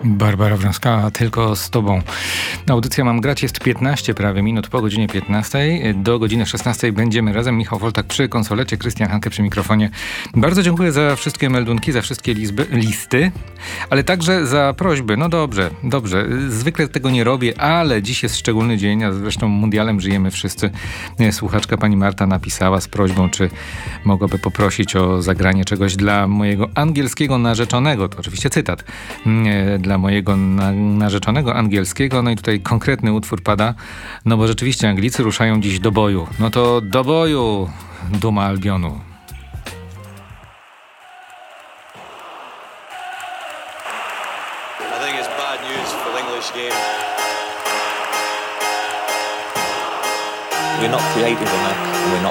Barbara Wronska, tylko z tobą. Audycja Mam grać jest 15 prawie minut po godzinie 15. Do godziny 16 będziemy razem. Michał Woltak przy konsolecie, Krystian Hanke przy mikrofonie. Bardzo dziękuję za wszystkie meldunki, za wszystkie listy, ale także za prośby. No dobrze. Zwykle tego nie robię, ale dziś jest szczególny dzień, a zresztą mundialem żyjemy wszyscy. Słuchaczka pani Marta napisała z prośbą, czy mogłaby poprosić o zagranie czegoś dla mojego angielskiego narzeczonego. To oczywiście cytat. Dla mojego narzeczonego angielskiego. No i tutaj konkretny utwór pada, no bo rzeczywiście Anglicy ruszają dziś do boju. No to do boju, duma Albionu. I think it's bad news for the English game. We're not creative enough, we're not